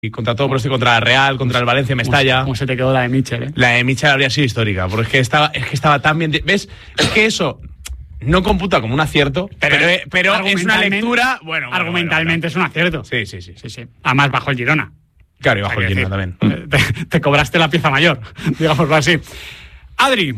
y contra todo, por eso contra el Real, contra el Valencia, Mestalla. ¿Cómo se te quedó la de Mitchell, eh? La de Mitchell habría sido histórica, porque es que estaba tan bien. ¿Ves? Es que eso no computa como un acierto, pero es una lectura. Bueno, argumentalmente es un acierto. Sí. Además, bajo el Girona. Claro, y bajo el Girona también. Te cobraste la pieza mayor, digámoslo así. Adri.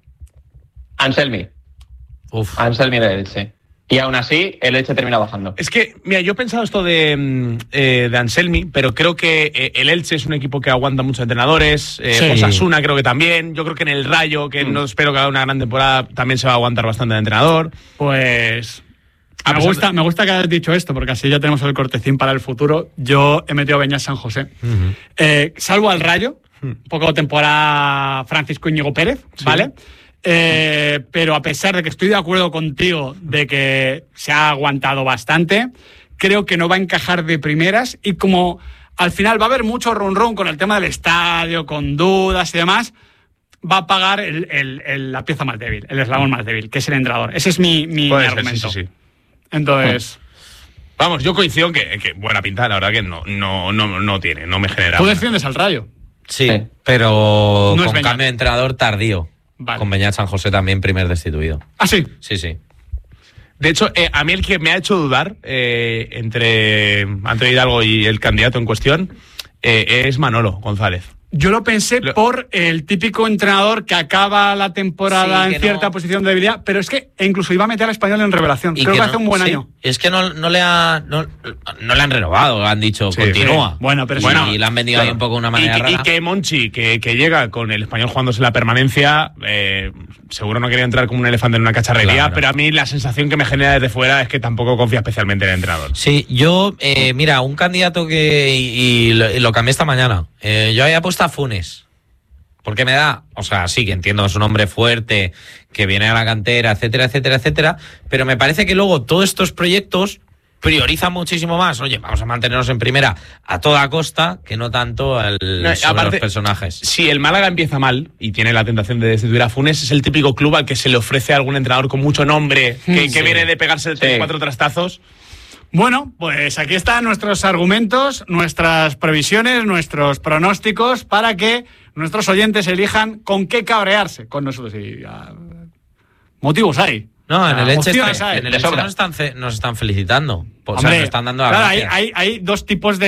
Anselmi. Anselmi de Elche. Y aún así, el Elche termina bajando. Es que, mira, yo he pensado esto de Anselmi, pero creo que el Elche es un equipo que aguanta muchos entrenadores. Osasuna creo que también. Yo creo que en el Rayo, que no espero que haga una gran temporada, también se va a aguantar bastante de entrenador. Pues me gusta que hayas dicho esto, porque así ya tenemos el cortecín para el futuro. Yo he metido a Beñat San José. Salvo al Rayo, un poco temporada Francisco Íñigo Pérez, ¿vale? Pero a pesar de que estoy de acuerdo contigo de que se ha aguantado bastante, creo que no va a encajar de primeras, y como al final va a haber mucho run con el tema del estadio, con dudas y demás, va a pagar la pieza más débil, el eslabón más débil, que es el entrenador. Ese es mi argumento. Sí. Entonces... Vamos, yo coincido que buena pinta, la verdad que no me genera... Tú defiendes al Rayo. Sí, pero no con cambio de entrenador tardío. Vale. Con Beñat San José también primer destituido. ¿Ah, sí? Sí. De hecho, a mí el que me ha hecho dudar entre Antonio Hidalgo y el candidato en cuestión es Manolo González. Yo lo pensé por el típico entrenador que acaba la temporada en cierta posición de debilidad, pero es que incluso iba a meter al Español en revelación. Creo que hace un buen año. Es que no le han renovado, han dicho continúa. Sí. Bueno, y le han vendido ahí un poco de una manera rara. Y que Monchi, que llega con el Español jugándose la permanencia, seguro no quería entrar como un elefante en una cacharrería, claro. Pero a mí la sensación que me genera desde fuera es que tampoco confía especialmente en el entrenador. Sí, yo, mira, un candidato y lo cambié esta mañana. Yo había puesto a Funes, porque me da, o sea, sí que entiendo, es un hombre fuerte, que viene a la cantera, etcétera, pero me parece que luego todos estos proyectos priorizan muchísimo más, oye, vamos a mantenernos en primera a toda costa, que no tanto sobre los personajes. Si el Málaga empieza mal y tiene la tentación de destituir a Funes, es el típico club al que se le ofrece a algún entrenador con mucho nombre, que viene de pegarse 3-4 trastazos. Bueno, pues aquí están nuestros argumentos, nuestras previsiones, nuestros pronósticos para que nuestros oyentes elijan con qué cabrearse con nosotros. Y motivos hay. No, en el Elche nos están felicitando. O sea, nos están dando la gracia. Hay dos tipos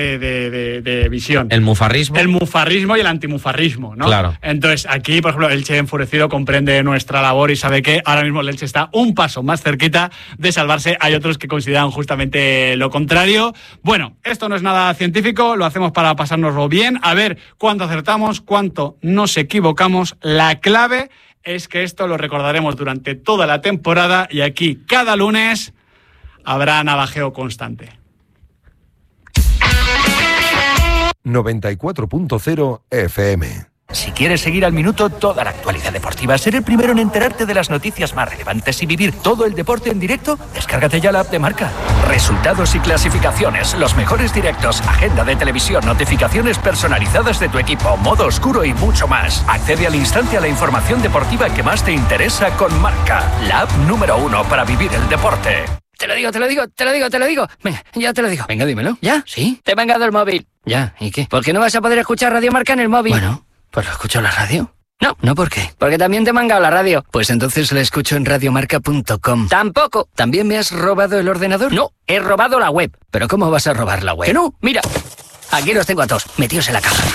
de visión. El mufarrismo. El mufarrismo y el antimufarrismo, ¿no? Claro. Entonces, aquí, por ejemplo, el Elche enfurecido comprende nuestra labor y sabe que ahora mismo el Elche está un paso más cerquita de salvarse. Hay otros que consideran justamente lo contrario. Bueno, esto no es nada científico, lo hacemos para pasárnoslo bien, a ver cuánto acertamos, cuánto nos equivocamos. La clave es que esto lo recordaremos durante toda la temporada y aquí cada lunes habrá navajeo constante. 94.0 FM. Si quieres seguir al minuto toda la actualidad deportiva, ser el primero en enterarte de las noticias más relevantes y vivir todo el deporte en directo, descárgate ya la app de Marca. Resultados y clasificaciones, los mejores directos, agenda de televisión, notificaciones personalizadas de tu equipo, modo oscuro y mucho más. Accede al instante a la información deportiva que más te interesa con Marca, la app número 1 para vivir el deporte. Te lo digo. Venga, ya te lo digo. Venga, dímelo. ¿Ya? ¿Sí? Te he mangado el móvil. Ya, ¿y qué? ¿Por qué no vas a poder escuchar Radio Marca en el móvil? Bueno, pues lo escucho en la radio. No, ¿por qué? Porque también te he mangado la radio. Pues entonces la escucho en radiomarca.com. Tampoco. ¿También me has robado el ordenador? No, he robado la web. ¿Pero cómo vas a robar la web? Que no, mira. Aquí los tengo a todos, metidos en la caja.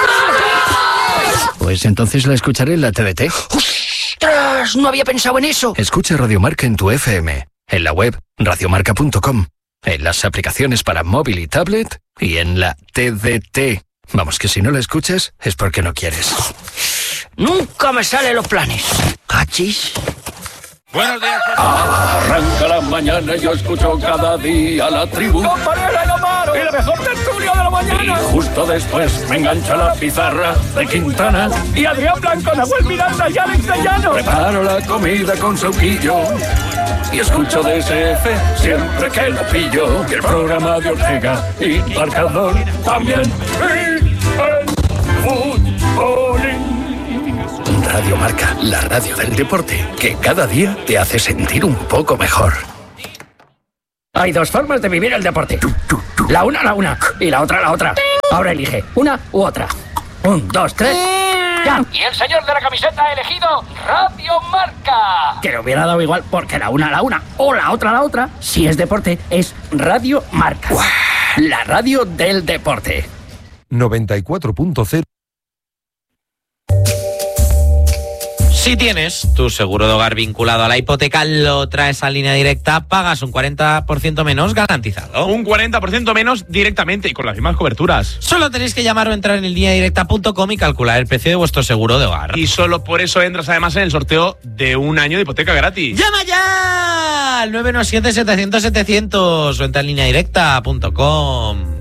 Pues entonces la escucharé en la TDT. ¡Ostras! No había pensado en eso. Escucha Radio Marca en tu FM, en la web radiomarca.com, en las aplicaciones para móvil y tablet y en la TDT. Vamos, que si no la escuchas es porque no quieres. Nunca me salen los planes. ¿Cachis? Buenos días. Arranca la mañana y yo escucho cada día la tribu. ¡Comparela y no paro! ¡Y la mejor tertulia de la mañana! Y justo después me engancha la pizarra de Quintana. Y Adrián Blanco, Nahuel Miranda y Alex de Llano. Preparo la comida con Sauquillo y escucho DSF siempre que lo pillo. Y el programa de Ortega y Marcador también. Y el futbolín. Radio Marca, la radio del deporte, que cada día te hace sentir un poco mejor. Hay dos formas de vivir el deporte. La una, y la otra. Ahora elige una u otra. 1, 2, 3. ¡Ya! Y el señor de la camiseta ha elegido Radio Marca. Que le hubiera dado igual porque la una o la otra, si es deporte, es Radio Marca. ¡Uah! La radio del deporte. 94.0. Si tienes tu seguro de hogar vinculado a la hipoteca, lo traes a Línea Directa, pagas un 40% menos garantizado. Un 40% menos directamente y con las mismas coberturas. Solo tenéis que llamar o entrar en lineadirecta.com y calcular el precio de vuestro seguro de hogar. Y solo por eso entras además en el sorteo de un año de hipoteca gratis. ¡Llama ya! Al 917-700-700 o entra en lineadirecta.com.